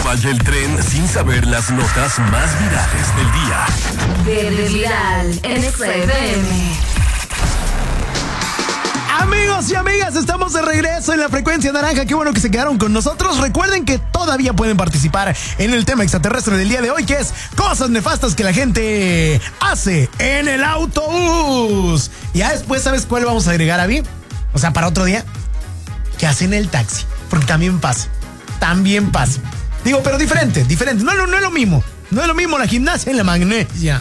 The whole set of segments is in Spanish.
vaya el tren sin saber las notas más virales del día. Verde Viral en XFM. Amigos y amigas, estamos de regreso en la frecuencia naranja. Qué bueno que se quedaron con nosotros. Recuerden que todavía pueden participar en el tema extraterrestre del día de hoy, que es cosas nefastas que la gente hace en el autobús. Ya después, ¿sabes cuál vamos a agregar, Abby? O sea, para otro día, que hacen el taxi. Porque también pasa. También pasa. Digo, pero diferente. No es lo mismo. No es lo mismo la gimnasia en la magnesia.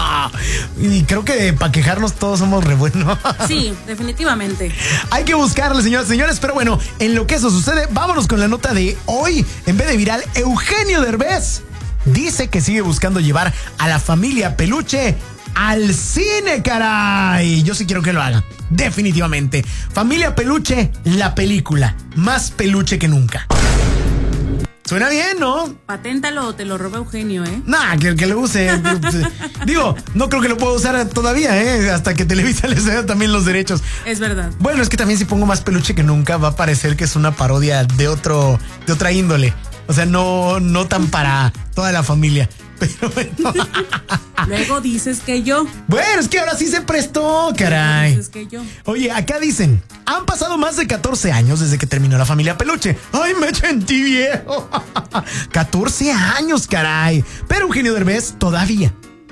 Y creo que para quejarnos todos somos re buenos. Sí, definitivamente. Hay que buscarle, señoras y señores. Pero bueno, en lo que eso sucede, vámonos con la nota de hoy. En vez de viral, Eugenio Derbez dice que sigue buscando llevar a la familia Peluche al cine, caray. Yo sí quiero que lo haga. Definitivamente. Familia Peluche, la película. Más peluche que nunca. Suena bien, ¿no? Paténtalo o te lo roba Eugenio, ¿eh? Nah, que lo use. Digo, no creo que lo pueda usar todavía, ¿eh? Hasta que Televisa les dé también los derechos. Es verdad. Bueno, es que también si pongo más peluche que nunca va a parecer que es una parodia de otra índole. O sea, no tan para toda la familia. Pero bueno. Luego dices que yo. Bueno, es que ahora sí se prestó, caray. Luego dices que yo. Oye, acá dicen, han pasado más de 14 años desde que terminó la familia Peluche. ¡Ay, me sentí viejo! 14 años, caray. Pero Eugenio Derbez todavía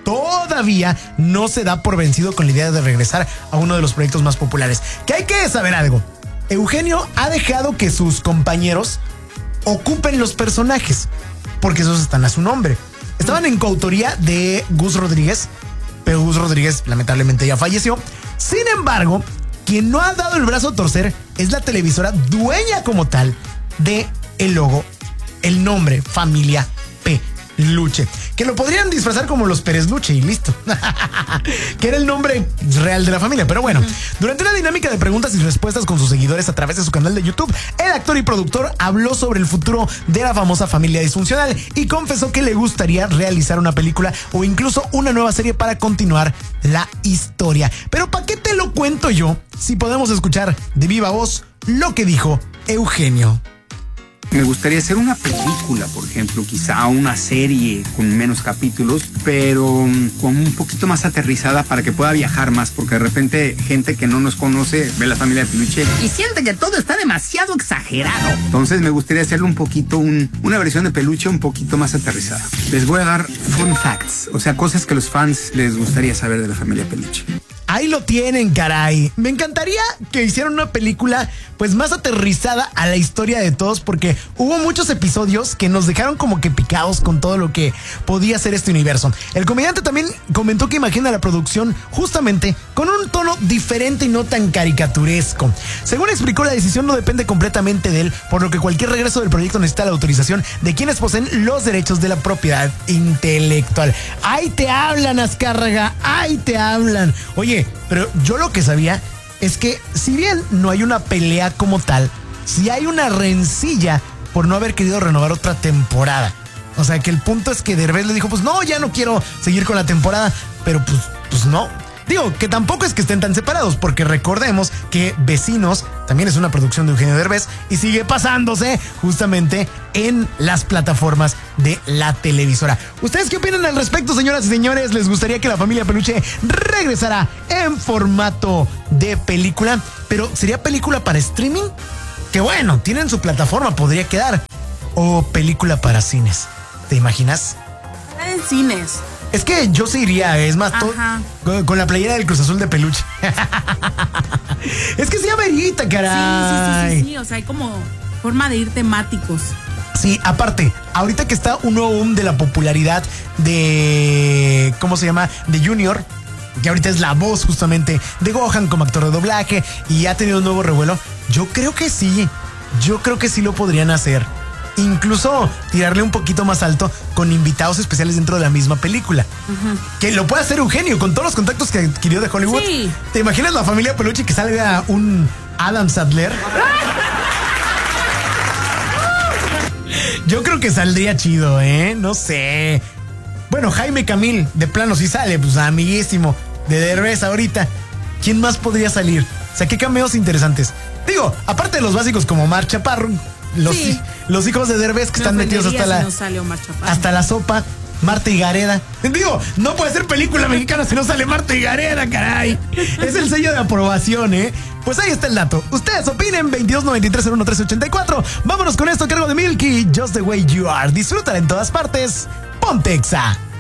no se da por vencido con la idea de regresar a uno de los proyectos más populares. Que hay que saber algo. Eugenio ha dejado que sus compañeros ocupen los personajes, porque esos están a su nombre. Estaban en coautoría de Gus Rodríguez, pero Gus Rodríguez lamentablemente ya falleció. Sin embargo, quien no ha dado el brazo a torcer es la televisora dueña como tal de el logo, el nombre Familia Peluche, que lo podrían disfrazar como los Pérez Luche y listo. Que era el nombre real de la familia. Pero bueno, durante una dinámica de preguntas y respuestas con sus seguidores a través de su canal de YouTube, el actor y productor habló sobre el futuro de la famosa familia disfuncional y confesó que le gustaría realizar una película o incluso una nueva serie para continuar la historia. Pero ¿para qué te lo cuento yo si podemos escuchar de viva voz lo que dijo Eugenio? Me gustaría hacer una película, por ejemplo, quizá una serie con menos capítulos, pero con un poquito más aterrizada para que pueda viajar más, porque de repente gente que no nos conoce ve la familia de Peluche y siente que todo está demasiado exagerado. Entonces me gustaría hacerle un poquito, una versión de Peluche un poquito más aterrizada. Les voy a dar fun facts, o sea, cosas que los fans les gustaría saber de la familia Peluche. Ahí lo tienen, caray. Me encantaría que hicieran una película pues más aterrizada a la historia de todos, porque hubo muchos episodios que nos dejaron como que picados con todo lo que podía ser este universo. El comediante también comentó que imagina la producción justamente con un tono diferente y no tan caricaturesco. Según explicó, la decisión no depende completamente de él, por lo que cualquier regreso del proyecto necesita la autorización de quienes poseen los derechos de la propiedad intelectual. Ahí te hablan, Azcárraga, ahí te hablan. Oye, pero yo lo que sabía es que si bien no hay una pelea como tal, sí hay una rencilla por no haber querido renovar otra temporada. O sea, que el punto es que Derbez le dijo, pues no, ya no quiero seguir con la temporada, pero pues no. Digo, que tampoco es que estén tan separados, porque recordemos que Vecinos también es una producción de Eugenio Derbez y sigue pasándose justamente en las plataformas de la televisora. ¿Ustedes qué opinan al respecto, señoras y señores? ¿Les gustaría que la familia Peluche regresara en formato de película? Pero ¿sería película para streaming? Que bueno, tienen su plataforma, podría quedar. O película para cines. ¿Te imaginas? En cines. Es que yo sí iría, es más, con la playera del Cruz Azul de Peluche. Es que sí amerita, caray. Sí, o sea, hay como forma de ir temáticos. Sí, aparte, ahorita que está un nuevo boom de la popularidad de, ¿cómo se llama? De Junior, que ahorita es la voz justamente de Gohan como actor de doblaje y ha tenido un nuevo revuelo. Yo creo que sí lo podrían hacer. Incluso tirarle un poquito más alto con invitados especiales dentro de la misma película. Que lo puede hacer Eugenio con todos los contactos que adquirió de Hollywood. Sí. ¿Te imaginas la familia Peluche que salga un Adam Sandler? Yo creo que saldría chido, no sé. Bueno, Jaime Camil, de plano sí sale, pues amiguísimo de Derbez ahorita. ¿Quién más podría salir? O sea, qué cameos interesantes. Digo, aparte de los básicos como Mar Chaparro, los Los hijos de Derbez que Me están metidos ofendería hasta si no sale Omar Chaparro. hasta la sopa. Marta y Gareda. Digo, no puede ser película mexicana si no sale Marta y Gareda, caray. Es el sello de aprobación, ¿eh? Pues ahí está el dato. Ustedes opinen, 2293-01-1384. Vámonos con esto, cargo de Milky, Just the Way You Are. Disfrútala en todas partes. Ponte Exa.